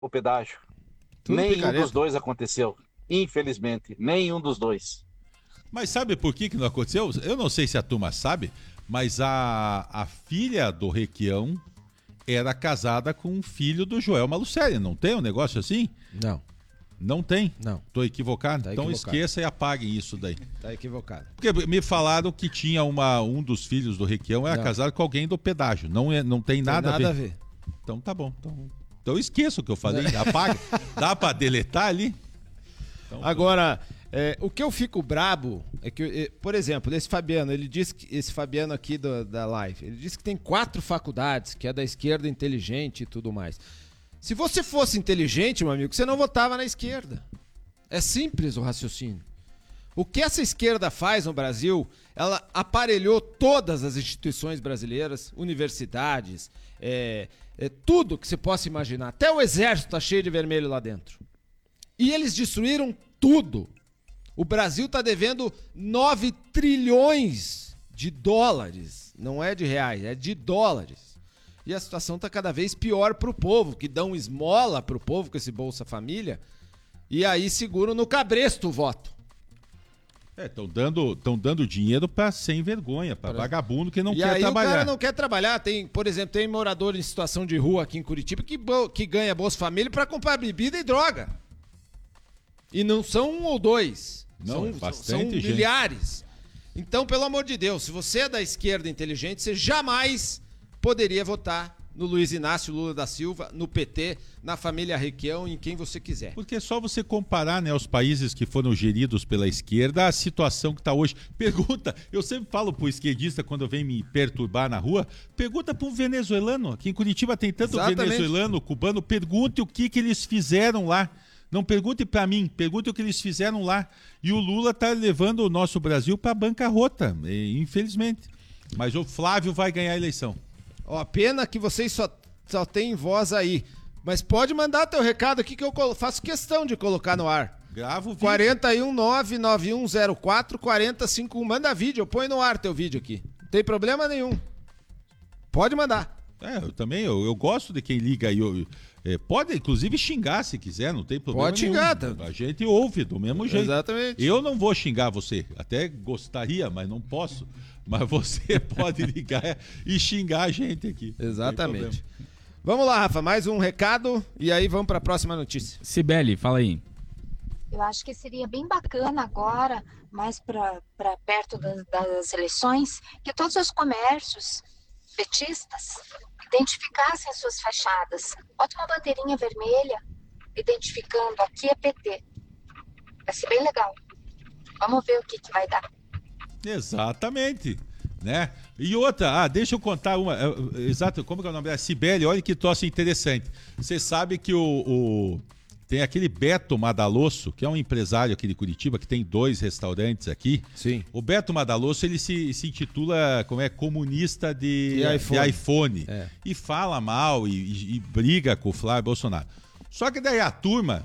o pedágio. Tudo Nenhum picareta. dos dois aconteceu. Infelizmente, nenhum dos dois. Mas sabe por que não aconteceu? Eu não sei se a turma sabe, mas a filha do Requião era casada com um filho do Joel Malucelli. Não tem um negócio assim? Não, Não tem? não. Tô equivocado? Tá Então equivocado. esqueça e apaguem isso daí. Tá equivocado. Porque me falaram que tinha um dos filhos do Requião era Não. casado com alguém do pedágio. Não tem nada, Tem a ver. Então tá bom. Então esqueça o que eu falei. Apaga. Dá pra deletar ali? Então, Agora, o que eu fico brabo é que, por exemplo, esse Fabiano, esse Fabiano aqui da live, ele disse que tem 4 faculdades, que é da esquerda inteligente e tudo mais. Se você fosse inteligente, meu amigo, você não votava na esquerda. É simples o raciocínio. O que essa esquerda faz no Brasil, ela aparelhou todas as instituições brasileiras, universidades, tudo que você possa imaginar. Até o exército tá cheio de vermelho lá dentro. E eles destruíram tudo. O Brasil está devendo 9 trilhões de dólares. Não é de reais, é de dólares. E a situação está cada vez pior para o povo, que dão esmola para o povo com esse Bolsa Família. E aí seguram no cabresto o voto. estão dando dinheiro pra sem vergonha, pra vagabundo que não E quer aí trabalhar. o cara não quer trabalhar. Tem, por exemplo, tem morador em situação de rua aqui em Curitiba que ganha Bolsa Família para comprar bebida e droga. E não são um ou dois. Não, é são bastante gente. milhares. Então, pelo amor de Deus, se você é da esquerda inteligente, você jamais poderia votar no Luiz Inácio Lula da Silva, no PT, na família Requião, em quem você quiser. Porque é só você comparar, né, os países que foram geridos pela esquerda, a situação que está hoje. Pergunta, eu sempre falo pro esquerdista quando vem me perturbar na rua, pergunta pro venezuelano, aqui em Curitiba tem tanto Exatamente. venezuelano, cubano, pergunte o que eles fizeram lá. Não pergunte para mim, pergunte o que eles fizeram lá. E o Lula tá levando o nosso Brasil para bancarrota, infelizmente. Mas o Flávio vai ganhar a eleição. Ó, pena que vocês só têm voz aí. Mas pode mandar teu recado aqui que eu faço questão de colocar no ar. Grava o vídeo. 41991044051. Manda vídeo, eu ponho no ar teu vídeo aqui. Não tem problema nenhum. Pode mandar. Eu também, eu gosto de quem liga aí. Pode, inclusive, xingar se quiser, não tem problema Pode nenhum. xingar, tá? A gente ouve do mesmo jeito. Exatamente. Eu não vou xingar você. Até gostaria, mas não posso. Mas você pode ligar e xingar a gente aqui. Exatamente. Vamos lá, Rafa, mais um recado e aí vamos para a próxima notícia. Cibele, fala aí. Eu acho que seria bem bacana agora, mais para perto das eleições, que todos os comércios petistas identificassem suas fachadas. Bota uma bandeirinha vermelha identificando aqui é PT. Vai ser bem legal. Vamos ver o que vai dar. Exatamente, né? E outra, deixa eu contar uma, exato, como que é o nome dela? Cibele, olha que troço interessante. Você sabe que tem aquele Beto Madalosso, que é um empresário aqui de Curitiba, que tem 2 restaurantes aqui. Sim. O Beto Madalosso, ele se intitula comunista de iPhone. É. E fala mal e briga com o Flávio Bolsonaro. Só que daí a turma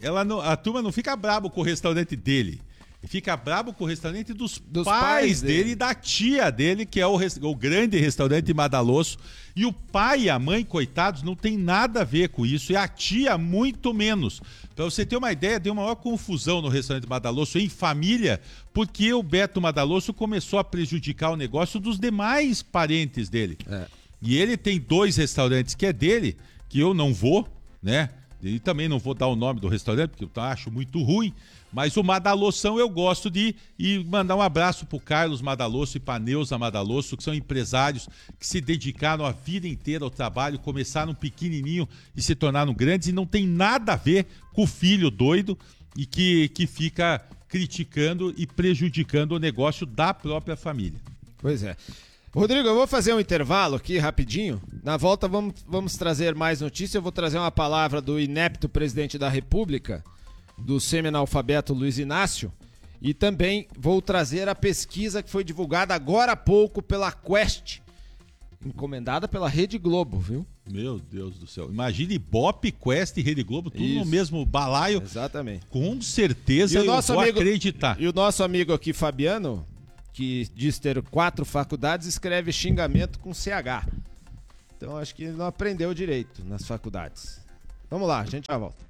não fica brabo com o restaurante dele. Fica brabo com o restaurante dos pais dele e da tia dele, que é o grande restaurante Madalosso. E o pai e a mãe, coitados, não tem nada a ver com isso. E a tia, muito menos. Pra você ter uma ideia, deu maior confusão no restaurante Madalosso em família, porque o Beto Madalosso começou a prejudicar o negócio dos demais parentes dele. E ele tem 2 restaurantes que é dele, que eu não vou, né? E também não vou dar o nome do restaurante, porque eu acho muito ruim. Mas o Madalossão eu gosto de ir mandar um abraço pro Carlos Madalosso e pra Neuza Madalosso, que são empresários que se dedicaram a vida inteira ao trabalho, começaram pequenininho e se tornaram grandes, e não tem nada a ver com o filho doido e que fica criticando e prejudicando o negócio da própria família. Pois é. Rodrigo, eu vou fazer um intervalo aqui rapidinho. Na volta vamos trazer mais notícias. Eu vou trazer uma palavra do inepto presidente da República, do semi-analfabeto Luiz Inácio, e também vou trazer a pesquisa que foi divulgada agora há pouco pela Quest, encomendada pela Rede Globo, viu? Meu Deus do céu. Imagine Ibope, Quest e Rede Globo, tudo Isso. no mesmo balaio. Exatamente. Com certeza eu vou acreditar. E o nosso amigo aqui, Fabiano, que diz ter 4 faculdades, escreve xingamento com CH. Então acho que ele não aprendeu direito nas faculdades. Vamos lá, a gente já volta.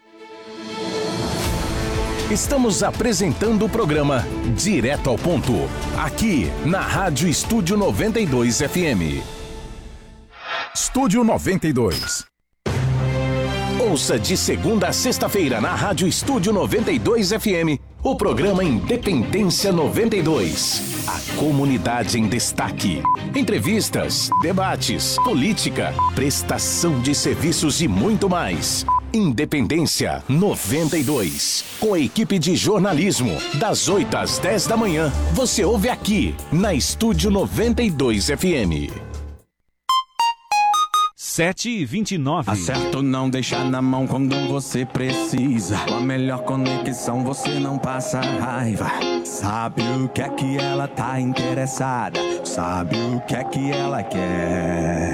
Estamos apresentando o programa Direto ao Ponto, aqui na Rádio Estúdio 92 FM. Estúdio 92. Ouça de segunda a sexta-feira na Rádio Estúdio 92 FM, o programa Independência 92. A comunidade em destaque. Entrevistas, debates, política, prestação de serviços e muito mais. Independência 92. Com a equipe de jornalismo, das 8 às 10 da manhã, você ouve aqui, na Estúdio 92 FM. 7h29. Acerto não deixar na mão quando você precisa. Com a melhor conexão você não passa raiva. Sabe o que é que ela tá interessada, sabe o que é que ela quer.